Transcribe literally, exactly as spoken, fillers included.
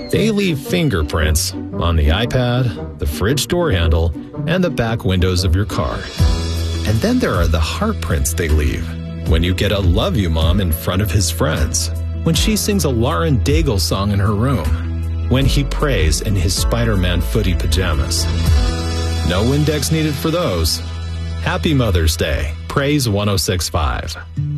They leave fingerprints on the iPad, the fridge door handle, and the back windows of your car. And then there are the heart prints they leave when you get a "Love You, Mom" in front of his friends, when she sings a Lauren Daigle song in her room, when he prays in his Spider-Man footy pajamas. No Windex needed for those. Happy Mother's Day. Praise one oh six point five.